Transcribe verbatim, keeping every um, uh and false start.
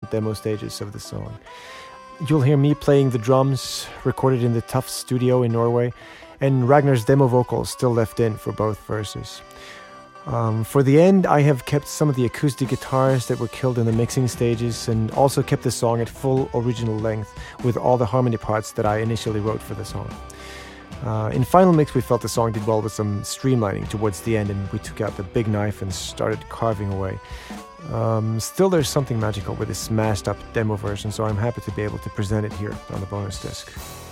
demo stages of the song. You'll hear me playing the drums, recorded in the Tough studio in Norway, and Ragnar's demo vocals still left in for both verses. Um, for the end, I have kept some of the acoustic guitars that were killed in the mixing stages, and also kept the song at full original length with all the harmony parts that I initially wrote for the song. Uh, in final mix, we felt the song did well with some streamlining towards the end, and we took out the big knife and started carving away. Um, still, there's something magical with this smashed up demo version, so I'm happy to be able to present it here on the bonus disc.